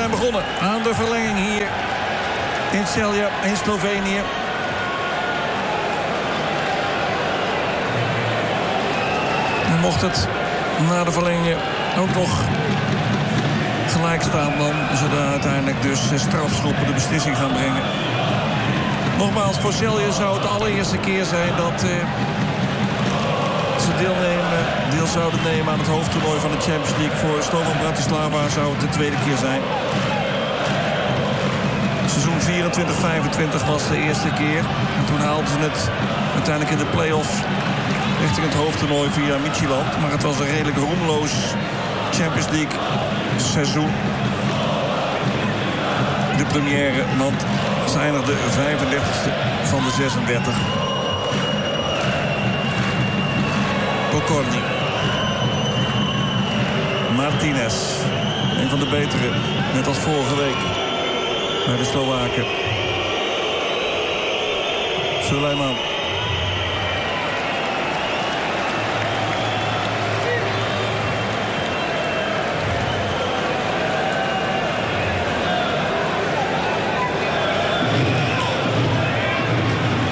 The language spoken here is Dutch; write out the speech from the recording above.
zijn begonnen aan de verlenging hier in Celje in Slovenië. En mocht het na de verlenging ook nog gelijk staan, dan zullen uiteindelijk dus strafschoppen de beslissing gaan brengen. Nogmaals, voor Celje zou het de allereerste keer zijn dat ze deel zouden nemen aan het hoofdtoernooi van de Champions League. Voor Slovan Bratislava zou het de tweede keer zijn. Seizoen 24-25 was de eerste keer. En toen haalden ze het uiteindelijk in de play-offs richting het hoofdtoernooi via Midtjylland. Maar het was een redelijk roemloos Champions League seizoen. De première, want ze eindigde 35e van de 36. Pokorny. Martinez. Een van de betere, net als vorige week bij de Slowaken. Suleiman.